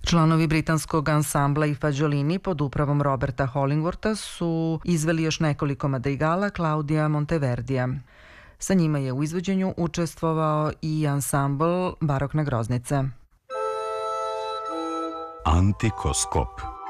Članovi britanskog ansambla i Fagiolini pod upravom Roberta Hollingwortha su izveli još nekoliko madrigala Claudia Monteverdija. Sa njima je u izvođenju učestvovao i ansambl Barokna groznica. Antikoskop.